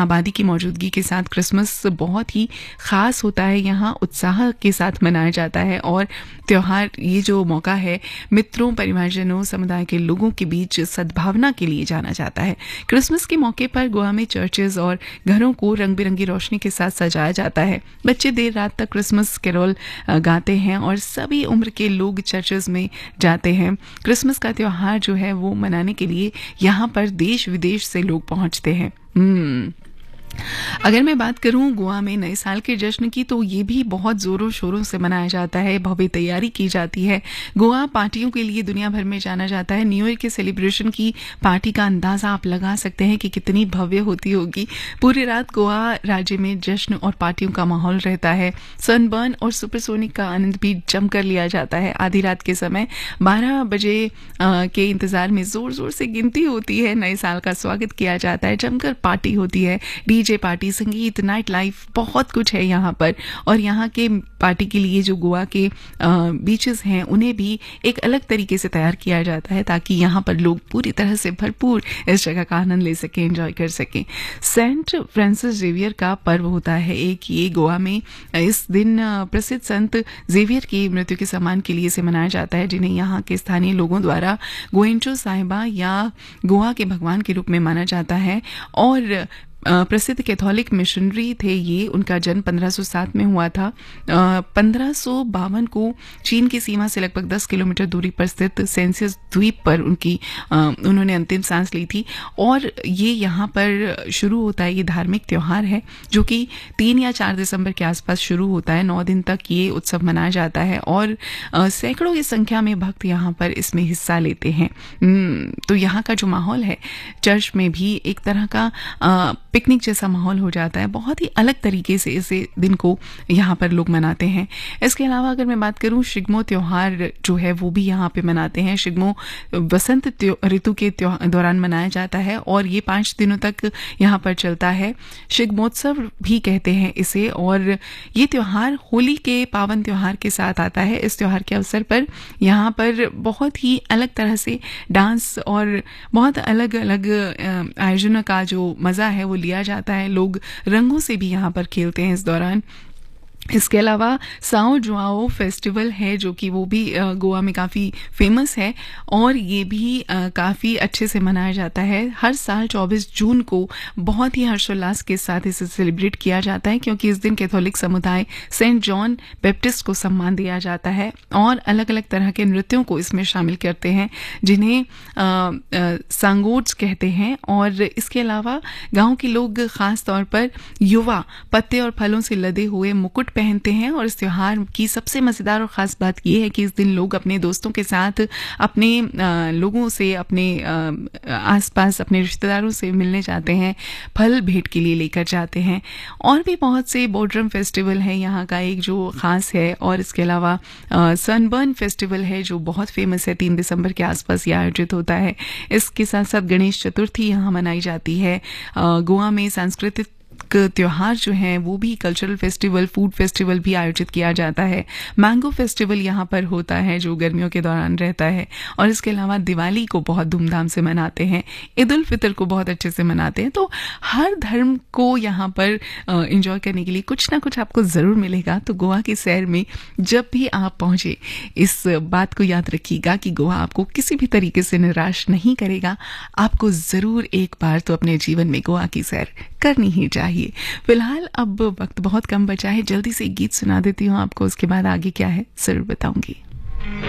आबादी की मौजूदगी के साथ क्रिसमस बहुत ही ख़ास होता है। यहाँ उत्साह के साथ मनाया जाता है और त्यौहार, ये जो मौका है, मित्रों, परिवारजनों, समुदाय के लोगों के बीच सद्भावना के लिए जाना जाता है। क्रिसमस के मौके पर गोवा में चर्चेज और घरों को रंग बिरंगी रोशनी के साथ सजाया जाता है। बच्चे देर रात तक क्रिसमस कैरोल गाते हैं और सभी उम्र के लोग चर्चेज में जाते हैं। क्रिसमस का त्यौहार जो है वो मनाने के लिए यहाँ पर देश विदेश से लोग पहुंचते हैं। अगर मैं बात करूं गोवा में नए साल के जश्न की, तो ये भी बहुत जोरों शोरों से मनाया जाता है, भव्य तैयारी की जाती है। गोवा पार्टियों के लिए दुनिया भर में जाना जाता है। न्यू ईयर के सेलिब्रेशन की पार्टी का अंदाजा आप लगा सकते हैं कि कितनी भव्य होती होगी। पूरी रात गोवा राज्य में जश्न और पार्टियों का माहौल रहता है। सनबर्न और सुपरसोनिक का आनंद भी जमकर लिया जाता है। आधी रात के समय 12 बजे के इंतजार में जोर जोर से गिनती होती है। नए साल का स्वागत किया जाता है, जमकर पार्टी होती है, डीजे पार्टी, संगीत, नाइट लाइफ, बहुत कुछ है यहाँ पर। और यहाँ के पार्टी के लिए जो गोवा के बीचेस हैं उन्हें भी एक अलग तरीके से तैयार किया जाता है ताकि यहाँ पर लोग पूरी तरह से भरपूर इस जगह का आनंद ले सकें, एंजॉय कर सकें। सेंट फ्रांसिस जेवियर का पर्व होता है एक, ये गोवा में इस दिन प्रसिद्ध संत जेवियर की मृत्यु के सम्मान के लिए इसे मनाया जाता है, जिन्हें यहाँ के स्थानीय लोगों द्वारा गोएंचो साहिबा या गोवा के भगवान के रूप में माना जाता है। और प्रसिद्ध कैथोलिक मिशनरी थे ये। उनका जन्म 1507 में हुआ था। 1552 को चीन की सीमा से लगभग 10 किलोमीटर दूरी पर स्थित सेंसियस द्वीप पर उन्होंने अंतिम सांस ली थी। और ये यहाँ पर शुरू होता है, ये धार्मिक त्यौहार है जो कि 3 या 4 दिसंबर के आसपास शुरू होता है। 9 दिन तक ये उत्सव मनाया जाता है और सैकड़ों की संख्या में भक्त यहाँ पर इसमें हिस्सा लेते हैं। तो यहाँ का जो माहौल है, चर्च में भी एक तरह का पिकनिक जैसा माहौल हो जाता है। बहुत ही अलग तरीके से इस दिन को यहाँ पर लोग मनाते हैं। इसके अलावा अगर मैं बात करूँ, शिग्मो त्योहार जो है वो भी यहाँ पे मनाते हैं। शिग्मो वसंत ऋतु के दौरान मनाया जाता है और ये 5 दिनों तक यहाँ पर चलता है। शिग्मोत्सव भी कहते हैं इसे। और ये त्योहार होली के पावन त्योहार के साथ आता है। इस त्योहार के अवसर पर यहाँ पर बहुत ही अलग तरह से डांस और बहुत अलग अलग आयोजनों का जो मजा है वो लिया जाता है। लोग रंगों से भी यहाँ पर खेलते हैं इस दौरान। इसके अलावा साओ जुआओ फेस्टिवल है जो कि वो भी गोवा में काफ़ी फेमस है और ये भी काफ़ी अच्छे से मनाया जाता है। हर साल 24 जून को बहुत ही हर्षोल्लास के साथ इसे सेलिब्रेट किया जाता है, क्योंकि इस दिन कैथोलिक समुदाय सेंट जॉन बैप्टिस्ट को सम्मान दिया जाता है और अलग अलग तरह के नृत्यों को इसमें शामिल करते हैं, जिन्हें सांगोट्स कहते हैं। और इसके अलावा गाँव के लोग खास तौर पर युवा पत्ते और फलों से लदे हुए मुकुट पहनते हैं। और इस त्योहार की सबसे मजेदार और खास बात यह है कि इस दिन लोग अपने दोस्तों के साथ, अपने लोगों से, अपने आसपास अपने रिश्तेदारों से मिलने जाते हैं, फल भेंट के लिए लेकर जाते हैं। और भी बहुत से बोड्रम फेस्टिवल है यहाँ का एक जो खास है। और इसके अलावा सनबर्न फेस्टिवल है जो बहुत फेमस है, 3 दिसंबर के आसपास ये आयोजित होता है। इसके साथ साथ गणेश चतुर्थी यहाँ मनाई जाती है। गोवा में सांस्कृतिक त्योहार जो है वो भी, कल्चरल फेस्टिवल, फूड फेस्टिवल भी आयोजित किया जाता है। मैंगो फेस्टिवल यहाँ पर होता है जो गर्मियों के दौरान रहता है। और इसके अलावा दिवाली को बहुत धूमधाम से मनाते हैं, ईद उल फितर को बहुत अच्छे से मनाते हैं। तो हर धर्म को यहाँ पर एंजॉय करने के लिए कुछ ना कुछ आपको ज़रूर मिलेगा। तो गोवा की सैर में जब भी आप पहुँचे, इस बात को याद रखिएगा कि गोवा आपको किसी भी तरीके से निराश नहीं करेगा। आपको ज़रूर एक बार तो अपने जीवन में गोवा की सैर करनी ही चाहिए। फिलहाल अब वक्त बहुत कम बचा है, जल्दी से एक गीत सुना देती हूँ आपको, उसके बाद आगे क्या है ज़रूर बताऊंगी।